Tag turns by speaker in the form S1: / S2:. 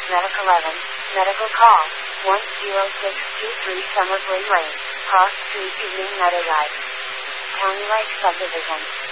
S1: Medic 11, medical call, 10623 Summer Green Lane, Cross Street, Evening Meadow Drive, County Lake Subdivision.